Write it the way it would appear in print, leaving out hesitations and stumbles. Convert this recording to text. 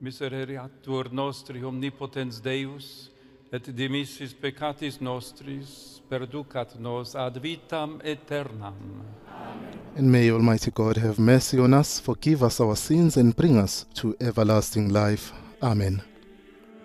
misereatur nostri omnipotens Deus, et dimissis peccatis nostris, perducat nos ad vitam aeternam. And may Almighty God have mercy on us, forgive us our sins, and bring us to everlasting life. Amen.